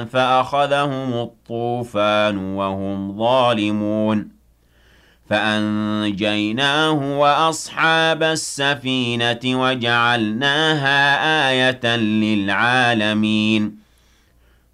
فأخذهم الطوفان وهم ظالمون فأنجيناه وأصحاب السفينة وجعلناها آية للعالمين